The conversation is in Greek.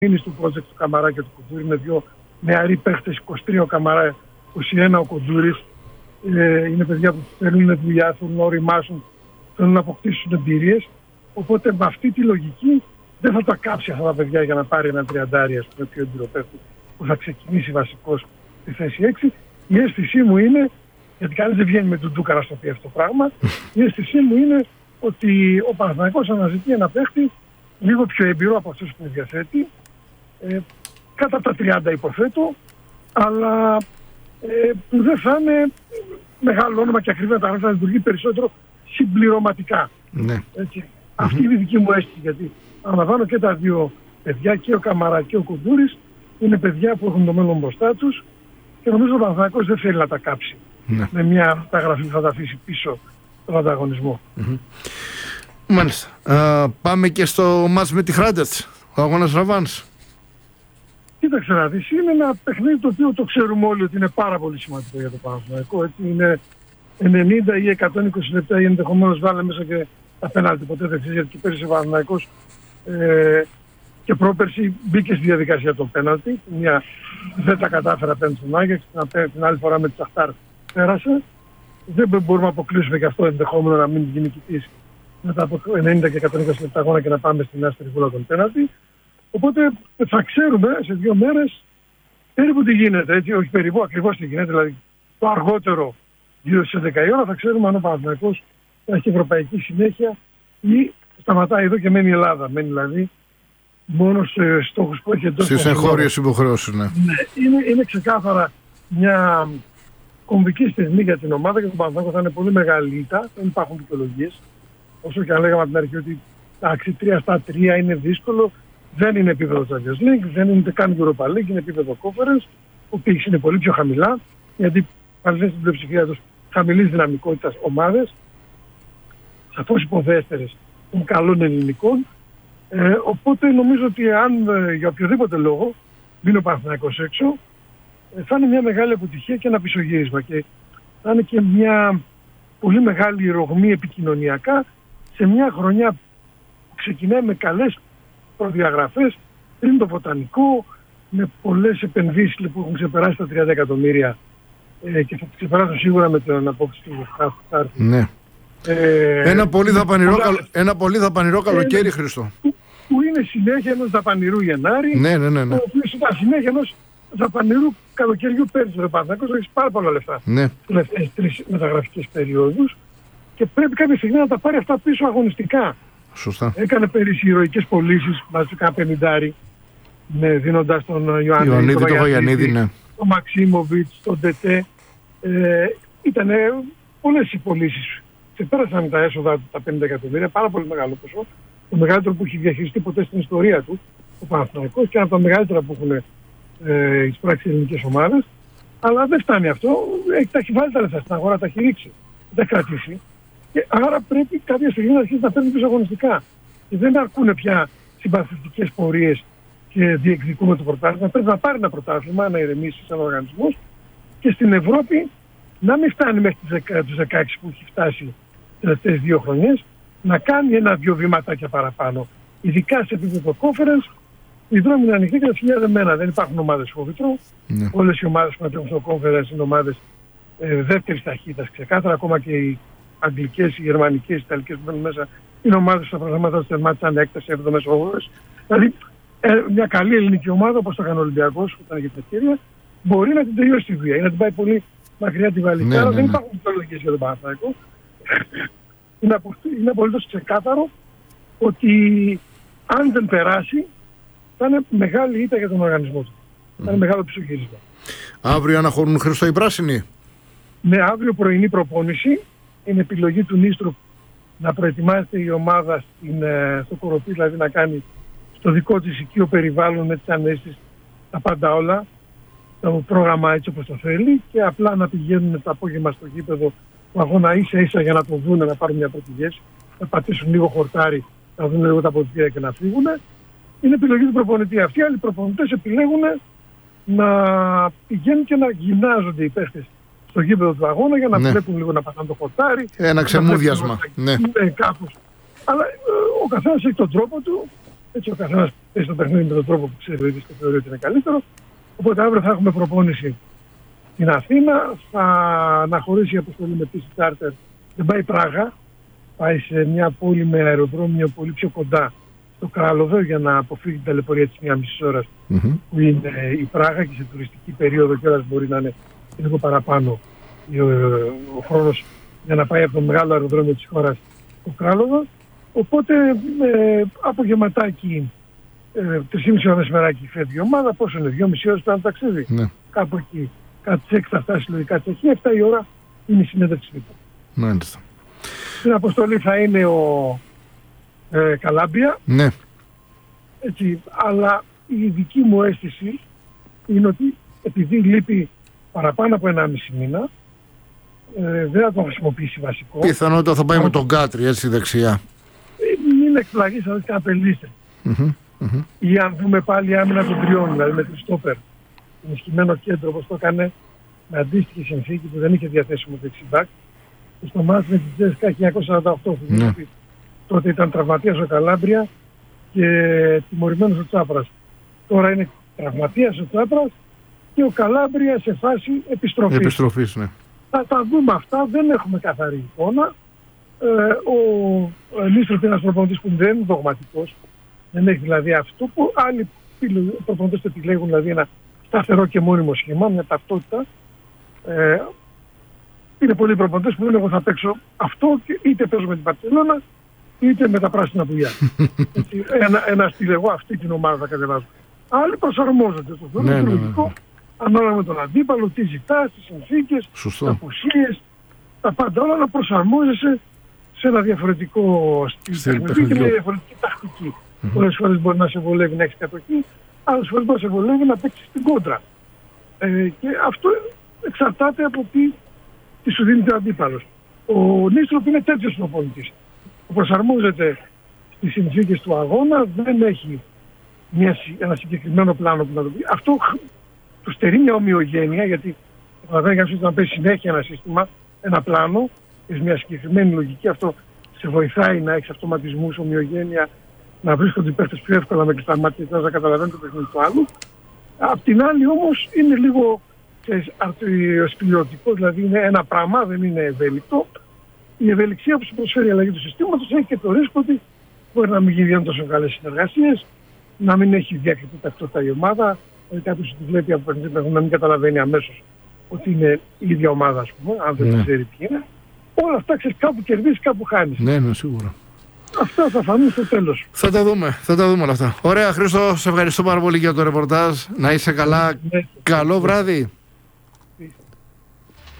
είναι στο project του Καμαρά και του Κουντούρη, με δύο νεαροί παίχτες, 23 ο Καμαρά, 21 ο Κουντούρης. Είναι παιδιά που θέλουν δουλειά, θέλουν να οριμάσουν, θέλουν να αποκτήσουν εμπειρίες. Οπότε με αυτή τη λογική δεν θα τα κάψει αυτά τα παιδιά για να πάρει ένα τριαντάρι, ας πούμε, πιο εμπειροπαίχτη που θα ξεκινήσει βασικός στη θέση 6. Η αίσθησή μου είναι, γιατί κανείς δεν βγαίνει με τον Ντούκα να στο πει αυτό το πράγμα, η αίσθησή μου είναι ότι ο Παναθηναϊκός αναζητεί ένα παίχτη λίγο πιο έμπειρο από αυτούς που διαθέτει, κάτω από τα 30 υποθέτω, αλλά που δεν θα είναι μεγάλο όνομα και ακριβά θα λειτουργεί περισσότερο συμπληρωματικά. Ναι. Αυτή είναι η δική μου αίσθηση, γιατί αναλαμβάνω και τα δύο παιδιά, και ο Καμαρά και ο Κουντούρης, είναι παιδιά που έχουν το μέλλον μπροστά τους και νομίζω ο Παναθηναϊκός δεν θέλει να τα κάψει με μια μεταγραφή που θα τα αφήσει πίσω τον ανταγωνισμό. Μάλιστα. Πάμε και στο μάτς με τη Hrádec, ο αγώνας ραβάνς. Κοίταξε να δεις, είναι ένα παιχνίδι το οποίο το ξέρουμε όλοι ότι είναι πάρα πολύ σημαντικό για το Παναθηναϊκό. Έτσι είναι 90 ή 120 λεπτά ή ενδεχομένως βάλε μέσα και τα πέναλτι, ποτέ δεν ξέρει, γιατί πέρυσι ο Παναθηναϊκός και πρόπερσι μπήκε στη διαδικασία των πέναλτι. Μια δεν τα κατάφερα απέναντι στον Άγιαξ, την άλλη φορά με τη Σαχτάρ πέρασε. Δεν μπορούμε να αποκλείσουμε και αυτό ενδεχόμενο να μην γίνει νικητής μετά από 90 και 120 λεπτά αγώνα και να πάμε στην άστερη βούλα των πέναλτι. Οπότε θα ξέρουμε σε 2 μέρες περίπου τι γίνεται, έτσι, όχι περίπου, ακριβώς τι γίνεται, δηλαδή το αργότερο γύρω στις 11 η ώρα θα ξέρουμε αν ο Παναθηναϊκός θα έχει ευρωπαϊκή συνέχεια ή σταματάει εδώ και μένει η Ελλάδα. Μένει δηλαδή μόνο στους στόχους που έχει εντός. Στις εγχώριες υποχρεώσεις, ναι. Είναι ξεκάθαρα μια κομβική στιγμή για την ομάδα και τον Παναθηναϊκό θα είναι πολύ μεγάλη ήττα, δεν υπάρχουν δικαιολογίες. Όσο και αν λέγαμε από την αρχή ότι 3-3 είναι δύσκολο, δεν είναι επίπεδο Champions League, δεν είναι καν Europa League, είναι επίπεδο Conference, που πήγε είναι πολύ πιο χαμηλά, γιατί παρουσιάζει στην πλειοψηφία τους χαμηλής δυναμικότητας ομάδες, σαφώς υποδέστερες των καλών ελληνικών. Οπότε νομίζω ότι αν για οποιοδήποτε λόγο μείνει ο Παναθηναϊκός έξω, θα είναι μια μεγάλη αποτυχία και ένα πισωγύρισμα και θα είναι και μια πολύ μεγάλη ρογμή επικοινωνιακά σε μια χρονιά που ξεκινάει με καλές προδιαγραφές πριν το βοτανικό, με πολλές επενδύσεις που έχουν ξεπεράσει τα 30 εκατομμύρια και θα τις ξεπεράσουν σίγουρα με την απόψη του Χάρτη. Ναι. Ένα πολύ δαπανηρό καλοκαίρι, Χριστό. Που είναι συνέχεια ενός δαπανηρού Γενάρη, ναι. ο οποίος ήταν συνέχεια ενός δαπανηρού καλοκαιριού πέρυσι. Ο Παναθηναϊκός έχει πάρα πολλά λεφτά στις τελευταίες 3 μεταγραφικές περιόδους και πρέπει κάποια στιγμή να τα πάρει αυτά πίσω αγωνιστικά. Σωστά. Έκανε πέρυσι ηρωικές πωλήσεις, μαζικά 50, δίνοντας τον Ιωαννίδη, τον Βαγιαννίδη, ναι, τον Μαξίμοβιτς, τον Ντετέ. Ήταν πολλές οι πωλήσεις. Ξεπέρασαν τα έσοδα τα 50 εκατομμύρια, πάρα πολύ μεγάλο ποσό. Το μεγαλύτερο που έχει διαχειριστεί ποτέ στην ιστορία του ο Παναθηναϊκός και ένα από τα μεγαλύτερα που έχουν εισπράξει οι ελληνικές ομάδες. Αλλά δεν φτάνει αυτό. Τα έχει βάλει τα λεφτά στην αγορά, τα έχει ρίξει. Δεν τα κρατήσει. Και άρα πρέπει κάποια στιγμή να αρχίσει να παίρνει πίσω αγωνιστικά. Και δεν αρκούν πια συμπαθητικές πορείες και διεκδικούμε το πρωτάθλημα. Πρέπει να πάρει ένα πρωτάθλημα, να ηρεμήσει σαν οργανισμός και στην Ευρώπη να μην φτάνει μέχρι τους 16 που έχει φτάσει τις τελευταίες 2 χρονιές, να κάνει 1-2 βήματάκια παραπάνω. Ειδικά σε επίπεδο conference, οι δρόμοι είναι ανοιχτοί και τα χιλιά δεμένα. Δεν υπάρχουν ομάδες φόβητρο. Ναι. Όλες οι ομάδες που μετέχουν στο conference είναι ομάδες δεύτερης ταχύτητας ξεκάθαρα. Ακόμα και οι αγγλικές, οι γερμανικές, οι ιταλικές που μπαίνουν μέσα είναι ομάδες στα προγράμματα τους τερμάτισαν έκταση 7ες όγδοες. Δηλαδή μια καλή ελληνική ομάδα όπως το έκανε ο Ολυμπιακός που ήταν για την ευκαιρία μπορεί να την τελειώσει τη δουλειά ή να την πάει πολύ μακριά τη βαλική. Ναι, Άρα δεν υπάρχουν δικαιολογίες για τον Παναθηναϊκό. Είναι απολύτως ξεκάθαρο ότι αν δεν περάσει θα είναι μεγάλη ήττα για τον οργανισμό του. Θα είναι μεγάλο πισωγύρισμα. Αύριο αναχωρούν, Χριστό, οι πράσινοι. Ναι, αύριο πρωινή προπόνηση. Είναι επιλογή του Νίστρου να προετοιμάζεται η ομάδα στο Κοροπή, δηλαδή να κάνει στο δικό της οικείο περιβάλλον με τις ανέσεις τα πάντα όλα, το πρόγραμμα έτσι όπως το θέλει και απλά να πηγαίνουν το απόγευμα στο γήπεδο του αγώνα ίσα για να το δουν, να πάρουν μια πρώτη γεύση, να πατήσουν λίγο χορτάρι, να δουν λίγο τα αποδυτήρια και να φύγουν. Είναι επιλογή του προπονητή. Αυτοί οι άλλοι προπονητές επιλέγουν να πηγαίνουν και να γυμνάζονται οι παίχτες στο γήπεδο του αγώνα για να βλέπουν λίγο να πατάνε το χορτάρι. Ένα ξεμούδιασμα. Ναι. Κάπως. Αλλά ο καθένας έχει τον τρόπο του Έτσι ο καθένας παίζει το παιχνίδι με τον τρόπο που ξέρει και θεωρεί ότι είναι καλύτερο. Οπότε αύριο θα έχουμε προπόνηση στην Αθήνα. Θα αναχωρήσει η αποστολή με πίστη τσάρτερ. Δεν πάει Πράγα. Πάει σε μια πόλη με αεροδρόμιο πολύ πιο κοντά στο Κράλοβο για να αποφύγει την ταλαιπωρία της 1,5 ώρας που είναι η Πράγα και σε τουριστική περίοδο κιόλας μπορεί να είναι λίγο παραπάνω ο χρόνος για να πάει από το μεγάλο αεροδρόμιο της χώρας στο Κράλοβο. Οπότε απογευματάκι 3,5 ώρες μεράκι φεύγει η ομάδα. Πόσο είναι, 2,5 ώρες το ταξίδι. Ναι. Κάπου εκεί. Κάτι 6 θα φτάσει λογικά Τσεχία, 7 η ώρα είναι η συνέντευξη λοιπόν. Μάλιστα. Στην αποστολή θα είναι ο Καλάμπρια. Ναι. Έτσι, αλλά η δική μου αίσθηση είναι ότι επειδή λείπει παραπάνω από 1,5 μήνα, δεν θα τον χρησιμοποιήσει βασικό. Πιθανότητα θα πάει με τον Κάτρι, έτσι δεξιά. Μην εκπλαγείς αν δεις κανένα πελίστερ. Ή αν δούμε πάλι άμυνα των τριών, δηλαδή με τη στόπερ. Ενισχυμένο κέντρο, όπως το έκανε με αντίστοιχη συνθήκη που δεν είχε διαθέσιμο δεξιμπάκ. Στο μάτς με τη Τζέσκα 1948. Τότε ήταν τραυματίας ο Καλάμπρια και τιμωρημένος ο Τσάπρας. Τώρα είναι τραυματίας ο Τσάπρας και ο Καλάμπρια σε φάση επιστροφής. Ναι. Θα τα δούμε αυτά, δεν έχουμε καθαρή εικόνα. Ο Νίστροφ είναι ένας προπονητής που δεν είναι δογματικός. Δεν έχει δηλαδή αυτό που άλλοι προπονητές το επιλέγουν, δηλαδή ένα σταθερό και μόνιμο σχήμα, μια ταυτότητα. Είναι πολλοί προπονητές που λένε εγώ θα παίξω αυτό και είτε παίζω με την Μπαρσελόνα είτε με τα πράσινα πουλιά. ένα στυλ, εγώ αυτή την ομάδα θα κατεβάζω. Άλλοι προσαρμόζονται στο θέμα, είναι λογικό, ανάλογα με τον αντίπαλο, τι ζητάς, τις συνθήκες, τις απουσίες, τα πάντα όλα να προσαρμόζεσαι σε ένα διαφορετικό στυλ παιχνιδιού και μια διαφορετική τακτική. Πολλές φορές μπορεί να σε βολεύει να έχεις κατοχή, άλλες φορές μπορεί να σε βολεύει να παίξεις την κόντρα. Και αυτό εξαρτάται από τι σου δίνει ο αντίπαλος. Ο Νίστροφ είναι τέτοιος προπονητής που προσαρμόζεται στις συνθήκες του αγώνα, δεν έχει ένα συγκεκριμένο πλάνο που να το πει. Αυτό του στερεί μια ομοιογένεια, γιατί καταλαβαίνει κανείς ότι να παίζει συνέχεια ένα σύστημα, ένα πλάνο, έχει μια συγκεκριμένη λογική. Αυτό σε βοηθάει να έχεις αυτοματισμούς, ομοιογένεια, να βρίσκονται οι παίχτες πιο εύκολα με κλειστά μάτια και να καταλαβαίνουν το παιχνίδι του άλλου. Απ' την άλλη όμως είναι λίγο αρτηριοσπηλιωτικό, δηλαδή είναι ένα πράγμα, δεν είναι ευέλικτο. Η ευελιξία που σου προσφέρει η αλλαγή του συστήματος έχει και το ρίσκο ότι μπορεί να μην γίνουν τόσο καλές συνεργασίες, να μην έχει διακριτή ταυτότητα η ομάδα, δηλαδή κάποιος τη βλέπει από παιχνίδι να μην καταλαβαίνει αμέσως ότι είναι η ίδια ομάδα, ας πούμε, αν δεν ξέρει ποιοι είναι. Όλα αυτά ξέρεις, κάπου κερδίζεις, κάπου χάνεις. Ναι, σίγουρα. Αυτά θα φανούν στο τέλος. Θα τα δούμε όλα αυτά. Ωραία, Χρήστο, σε ευχαριστώ πάρα πολύ για το ρεπορτάζ. Να είσαι καλά. Καλό βράδυ.